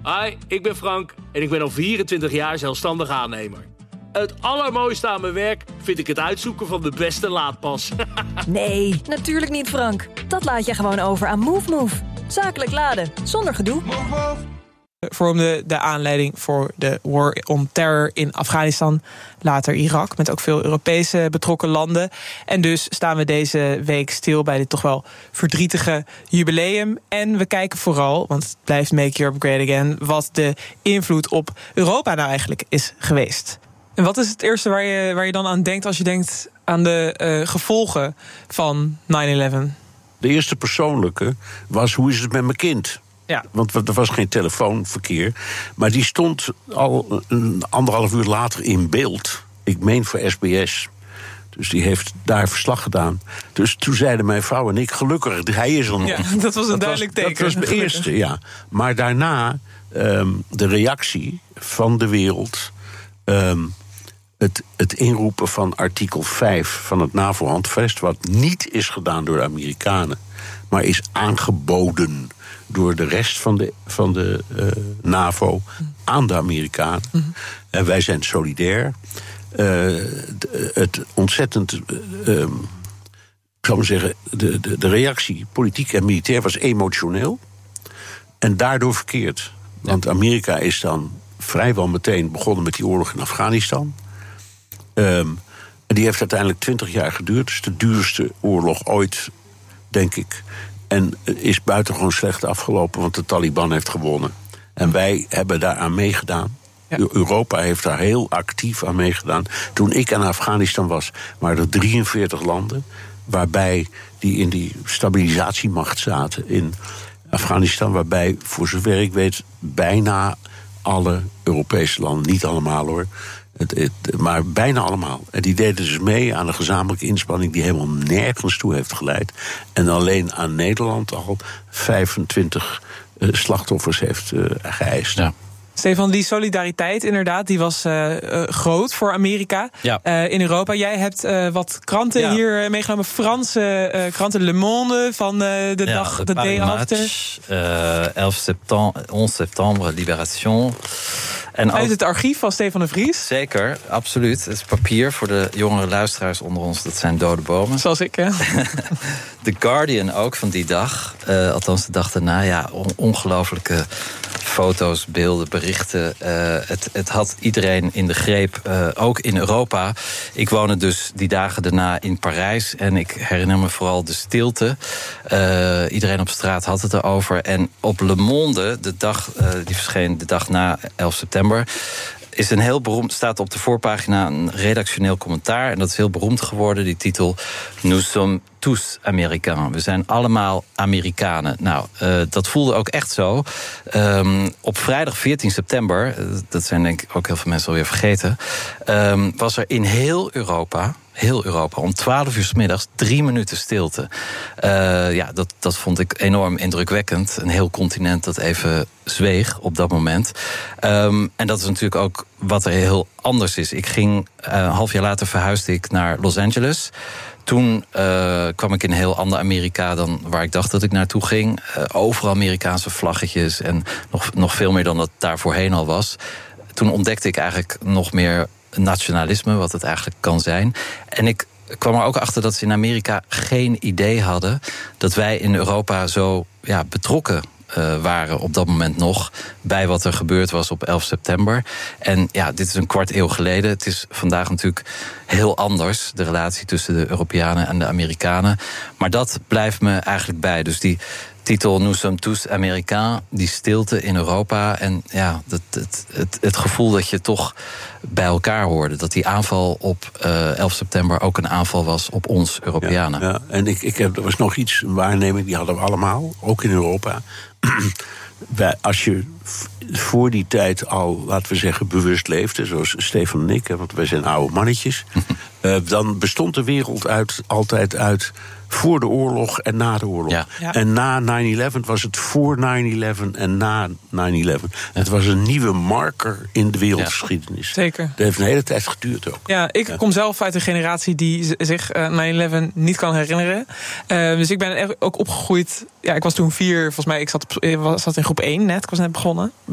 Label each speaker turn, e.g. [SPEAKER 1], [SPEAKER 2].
[SPEAKER 1] Hi, ik ben Frank en ik ben al 24 jaar zelfstandig aannemer. Het allermooiste aan mijn werk vind ik het uitzoeken van de beste laadpas.
[SPEAKER 2] Nee, natuurlijk niet, Frank. Dat laat je gewoon over aan MoveMove. Zakelijk laden, zonder gedoe.
[SPEAKER 3] Vormde de aanleiding voor de War on Terror in Afghanistan, later Irak, met ook veel Europese betrokken landen. En dus staan we deze week stil bij dit toch wel verdrietige jubileum. En we kijken vooral, want het blijft Make Europe Great Again, wat de invloed op Europa nou eigenlijk is geweest. En wat is het eerste waar je dan aan denkt als je denkt aan de gevolgen van 9/11?
[SPEAKER 4] De eerste persoonlijke was, hoe is het met mijn kind?
[SPEAKER 3] Ja.
[SPEAKER 4] Want er was geen telefoonverkeer. Maar die stond al 1,5 uur later in beeld. Ik meen voor SBS. Dus die heeft daar verslag gedaan. Dus toen zeiden mijn vrouw en ik, gelukkig, hij is er nog.
[SPEAKER 3] Ja, dat was een duidelijk teken.
[SPEAKER 4] Dat was het eerste, ja. Maar daarna de reactie van de wereld. Het inroepen van artikel 5 van het NAVO-handvest, wat niet is gedaan door de Amerikanen, maar is aangeboden door de rest van de NAVO aan de Amerikanen. Mm-hmm. En wij zijn solidair. Het ontzettend, ik zou maar zeggen, de reactie, politiek en militair, was emotioneel. En daardoor verkeerd. Want Amerika is dan vrijwel meteen begonnen met die oorlog in Afghanistan. En die heeft uiteindelijk 20 jaar geduurd. Dus de duurste oorlog ooit, denk ik. En is buitengewoon slecht afgelopen, want de Taliban heeft gewonnen. En wij hebben daaraan meegedaan. Ja. Europa heeft daar heel actief aan meegedaan. Toen ik in Afghanistan was, waren er 43 landen, waarbij die in die stabilisatiemacht zaten in Afghanistan, waarbij, voor zover ik weet, bijna alle Europese landen, niet allemaal hoor, maar bijna allemaal. En die deden dus mee aan een gezamenlijke inspanning die helemaal nergens toe heeft geleid. En alleen aan Nederland al 25 slachtoffers heeft geëist. Ja.
[SPEAKER 3] Stefan, die solidariteit inderdaad, die was groot voor Amerika in Europa. Jij hebt wat kranten hier meegenomen. Franse kranten, Le Monde van de dag, de day after.
[SPEAKER 5] 11 septembre, Libération. En
[SPEAKER 3] uit het archief van Stefan de Vries.
[SPEAKER 5] Zeker, absoluut. Het is papier voor de jongere luisteraars onder ons. Dat zijn dode bomen.
[SPEAKER 3] Zoals ik, hè?
[SPEAKER 5] The Guardian ook van die dag. Althans de dag daarna. Ja, ongelooflijke foto's, beelden, berichten. Het had iedereen in de greep, ook in Europa. Ik woonde dus die dagen daarna in Parijs. En ik herinner me vooral de stilte. Iedereen op straat had het erover. En op Le Monde, de dag, die verscheen de dag na 11 september... is een heel beroemd, staat op de voorpagina een redactioneel commentaar. En dat is heel beroemd geworden, die titel. Nous sommes tous Américains. We zijn allemaal Amerikanen. Nou, dat voelde ook echt zo. Op vrijdag 14 september, dat zijn denk ik ook heel veel mensen alweer vergeten, was er in heel Europa om 12 uur 's middags 3 minuten stilte. Dat vond ik enorm indrukwekkend. Een heel continent dat even zweeg op dat moment. En dat is natuurlijk ook wat er heel anders is. Ik ging, een half jaar later verhuisde ik naar Los Angeles. Toen kwam ik in een heel ander Amerika dan waar ik dacht dat ik naartoe ging. Overal Amerikaanse vlaggetjes en nog veel meer dan dat daar voorheen al was. Toen ontdekte ik eigenlijk nog meer nationalisme, wat het eigenlijk kan zijn. En ik kwam er ook achter dat ze in Amerika geen idee hadden dat wij in Europa zo betrokken waren op dat moment nog bij wat er gebeurd was op 11 september. En ja, dit is een kwart eeuw geleden. Het is vandaag natuurlijk heel anders, de relatie tussen de Europeanen en de Amerikanen. Maar dat blijft me eigenlijk bij. Dus die titel Nous sommes tous Américains, die stilte in Europa en ja, het gevoel dat je toch bij elkaar hoorde. Dat die aanval op 11 september ook een aanval was op ons Europeanen.
[SPEAKER 4] Ja. En er was nog iets, een waarneming, die hadden we allemaal, ook in Europa. Als je voor die tijd al, laten we zeggen, bewust leefde, zoals Stefan en ik, want wij zijn oude mannetjes, dan bestond de wereld altijd uit voor de oorlog en na de oorlog. Ja. Ja. En na 9/11 was het voor 9/11 en na 9/11. Het was een nieuwe marker in de wereldgeschiedenis.
[SPEAKER 3] Ja. Zeker.
[SPEAKER 4] Dat heeft een hele tijd geduurd ook.
[SPEAKER 3] Ja, ik kom zelf uit een generatie die zich 9/11 niet kan herinneren. Dus ik ben ook opgegroeid. Ja, ik was toen 4, volgens mij. Ik zat in groep 1 net. Ik was net begonnen.